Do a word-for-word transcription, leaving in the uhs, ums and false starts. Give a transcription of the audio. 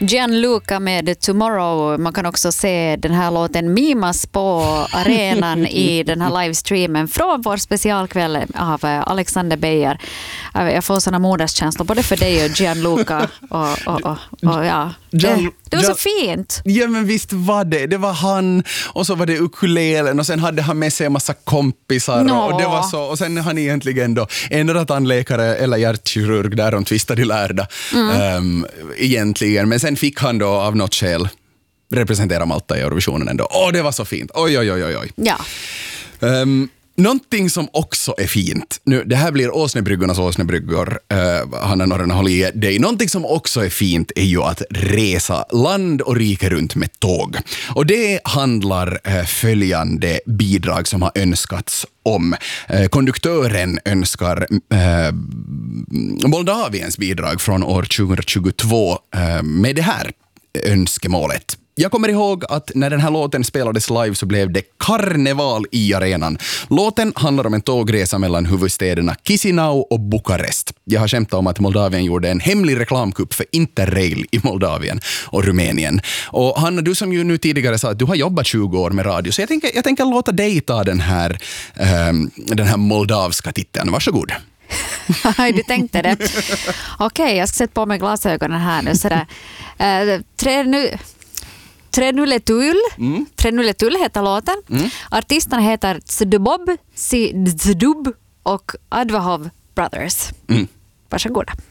Gianluca med Tomorrow. Man kan också se den här låten mimas på arenan i den här livestreamen från vår specialkväll av Alexander Beijer. Jag får såna moderskänslor både för dig och Gianluca och, och, och, och ja. Gian, det var Gian, så fint. Ja, men visst var det. Det var han och så var det ukulelen och sen hade han med sig en massa kompisar no. och, och det var så. Och sen är han egentligen då en tandläkare eller hjärtkirurg där de tvistade lärda mm. um, egentligen. Men sen fick han då av något skäl representera Malta i Eurovisionen ändå. Åh, det var så fint. Oj, oj, oj, oj. Ja. Um, Någonting som också är fint, nu, det här blir Åsnebryggornas Åsnebryggor, uh, Hanna Norren håller i dig. Någonting som också är fint är ju att resa land och rike runt med tåg. Och det handlar uh, följande bidrag som har önskats om. Uh, konduktören önskar uh, Moldaviens bidrag från år tjugohundratjugotvå uh, med det här önskemålet. Jag kommer ihåg att när den här låten spelades live så blev det karneval i arenan. Låten handlar om en tågresa mellan huvudstäderna Chisinau och Bukarest. Jag har skämtat om att Moldavien gjorde en hemlig reklamkupp för Interrail i Moldavien och Rumänien. Och Hanna, du som ju nu tidigare sa att du har jobbat tjugo år med radio, så jag tänker, jag tänker låta dig ta den här, um, den här moldavska titeln. Varsågod. Du tänkte det. Okej, okay, jag ska sätta på mig glasögonen här nu. Sådär. Uh, tre nu... Trenuletul. Mm. Trenuletul heter låten. Mm. Artisterna heter Zdubob, Zdub och Advahov Brothers. Mm. Varsågoda.